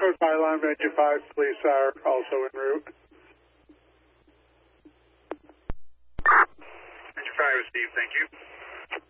Code Pylon, Ranger 5, police are also en route. Ranger 5 is Steve, thank you.